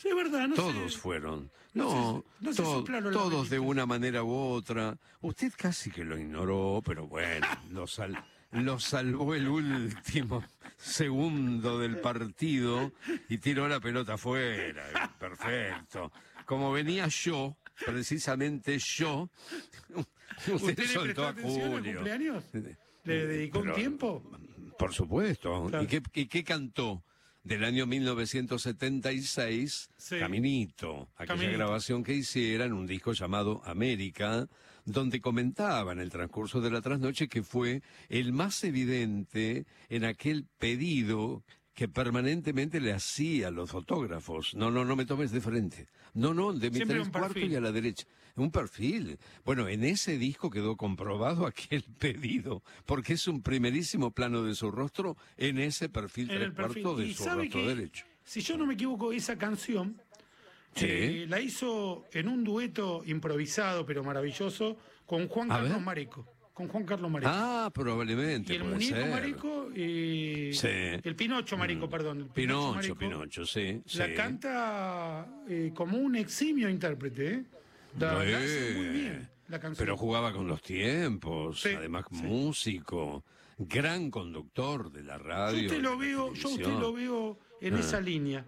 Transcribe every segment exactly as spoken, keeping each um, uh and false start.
Sí, es verdad, no Todos sé. fueron. No No, se- no se to- soplaron las todos de velitas. una manera u otra. Usted casi que lo ignoró, pero bueno, lo, sal- lo salvó el último segundo del partido y tiró la pelota afuera. Perfecto. Como venía yo, precisamente yo, usted, ¿Usted le soltó prestó a atención al Julio. cumpleaños? ¿Le dedicó un Pero, tiempo? Por supuesto. Claro. ¿Y qué, y qué cantó? Del año mil novecientos setenta y seis, Sí. Caminito, aquella Caminito. grabación que hiciera en un disco llamado América, donde comentaba en el transcurso de la trasnoche que fue el más evidente en aquel pedido que permanentemente le hacía a los fotógrafos. No, no, no me tomes de frente. No, no, de mi Siempre tres un cuartos perfil. y a la derecha. Un perfil. Bueno, en ese disco quedó comprobado aquel pedido, porque es un primerísimo plano de su rostro en ese perfil En tres el perfil. cuartos de Y su sabe rostro que, derecho. si yo no me equivoco, esa canción Sí. eh, la hizo en un dueto improvisado, pero maravilloso, con Juan A Carlos ver. Mareco. Con Juan Carlos Mareco. Ah, probablemente, y el puede muñeco ser. Mareco, eh, Sí. el Pinocho Mareco, perdón. El Pinocho, Mareco, Pinocho, sí. La sí. canta eh, como un eximio intérprete, ¿eh? La, la hace muy bien la canción. Pero jugaba con los tiempos, Sí, además sí. músico, gran conductor de la radio. Yo usted lo de la veo, yo usted televisión. lo veo en Ah. esa línea.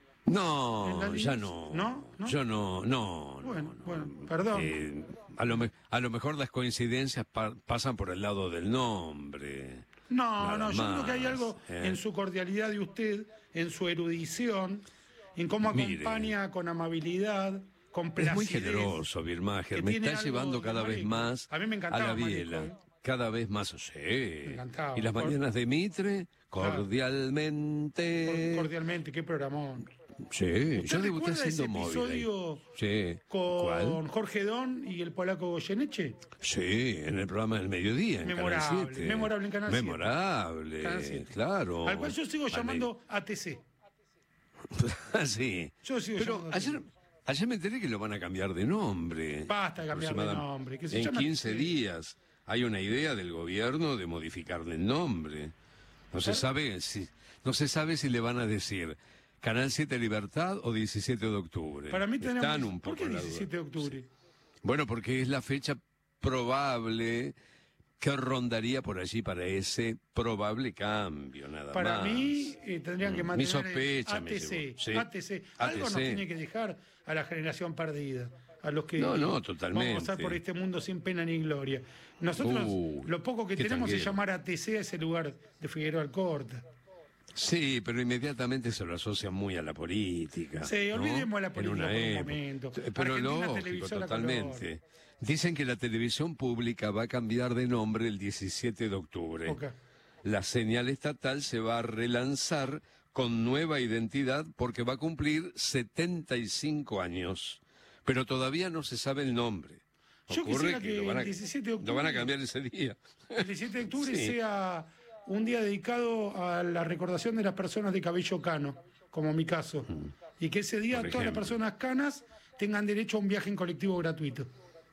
No, ¿En la ya línea? no. ¿No? ¿No? Yo no, no. Bueno, no, bueno, no. perdón. Eh, a, lo me- a lo mejor las coincidencias pa- pasan por el lado del nombre. No, Nada no, yo creo que hay más, algo ¿eh? en su cordialidad de usted, en su erudición, en cómo Mire. acompaña con amabilidad, con placidez. Es muy generoso, Birmacher. que Me tiene está algo llevando de cada vez Mareco. más A mí me encantaba a la Mareco, biela. ¿eh? Cada vez más, sí. encantaba. Y las Cor- mañanas de Mitre, Claro. cordialmente. Cor- Cordialmente, qué programón. Sí, ¿Usted yo debuté recuerda ese haciendo móvil. ahí. episodio Sí. con ¿Cuál? Jorge Don y el polaco Goyeneche? Sí, en el programa del mediodía, en Memorable, Canal siete. memorable en Canal siete. Memorable, Canal siete. claro. Al cual yo sigo Al llamando A T C. me- sí. Yo sigo Pero llamando A T C. ayer, ayer me enteré que lo van a cambiar de nombre. Basta de cambiar de Aproximadamente. nombre, que se En llame quince A T C. días hay una idea del gobierno de modificarle el nombre. No se sabe si, no se sabe si le van a decir Canal siete Libertad o diecisiete de octubre. Para mí tenemos... Están un ¿Por poco qué en la duda. diecisiete de octubre? Bueno, porque es la fecha probable que rondaría por allí para ese probable cambio, nada Para más. mí eh, tendrían que Mm, mantener mi sospecha A me T C, llevó, sí. A T C. Algo nos A T C. tiene que dejar a la generación perdida, a los que No, no, totalmente. vamos a pasar por este mundo sin pena ni gloria. Nosotros Uh, lo poco que qué tenemos es tanguero. llamar a T C a ese lugar de Figueroa Alcorta. Sí, pero inmediatamente se lo asocia muy a la política. Sí, ¿no? olvidemos la En política una por un época. momento. Sí, Pero Argentina lógico, televisora totalmente. Dicen que la televisión pública va a cambiar de nombre el diecisiete de octubre. Ok. La señal estatal se va a relanzar con nueva identidad porque va a cumplir setenta y cinco años. Pero todavía no se sabe el nombre. Yo Ocurre quisiera que lo van a, el diecisiete de octubre lo van a cambiar ese día. El diecisiete de octubre Sí. sea un día dedicado a la recordación de las personas de cabello cano, como mi caso. Y que ese día Por todas las ejemplo. personas canas tengan derecho a un viaje en colectivo gratuito.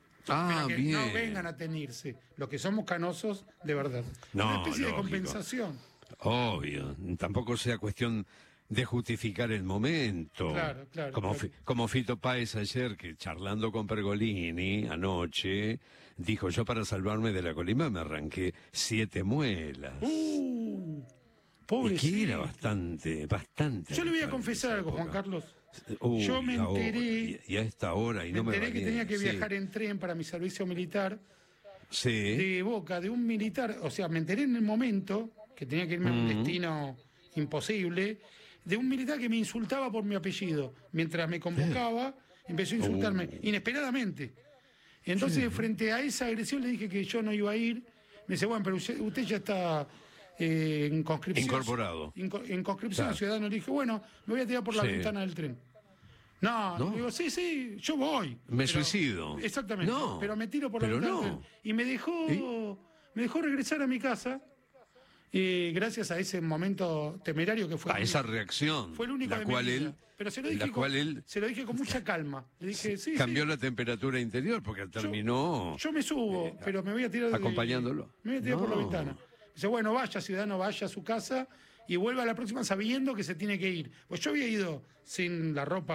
Ah, Pero que bien. no vengan a tenerse, los que somos canosos de verdad. No, Una especie de lógico. compensación. Obvio, tampoco sea cuestión de justificar el momento. Claro, claro, Como, claro. Fi- como Fito Páez ayer, que charlando con Pergolini anoche, dijo, yo para salvarme de la colima me arranqué siete muelas. Uh, y pobre. que era bastante, bastante. Yo le voy a habitual en confesar esa algo, Juan época. Carlos. Uy, Yo me ahora, enteré- y, y a esta hora, y Me no me enteré que bañé, tenía que sí. viajar en tren para mi servicio militar. Sí. De boca de un militar, o sea, me enteré en el momento que tenía que irme a un destino imposible, de un militar que me insultaba por mi apellido. Mientras me convocaba, empezó a insultarme inesperadamente. Entonces, frente a esa agresión, le dije que yo no iba a ir. Me dice, bueno, pero usted, usted ya está eh, en conscripción. Incorporado. Inco- en conscripción Claro. ciudadano. Le dije, bueno, me voy a tirar por la Sí. ventana del tren. No, ¿No? le digo, sí, sí, yo voy. Me suicido. Exactamente, No, pero me tiro por la pero ventana no. del tren. Y me dejó, me dejó regresar a mi casa, y gracias a ese momento temerario que fue. A el esa único- reacción, Fue el único la de mi cual vida. él, Pero se lo dije, la con, cual él se lo dije con mucha calma. Le dije, sí, cambió sí, la temperatura interior porque terminó yo me subo, pero me voy a tirar de- acompañándolo. Me voy a tirar por la No. ventana. Dice, bueno, vaya, ciudadano, vaya a su casa y vuelva a la próxima sabiendo que se tiene que ir. Pues yo había ido sin la ropa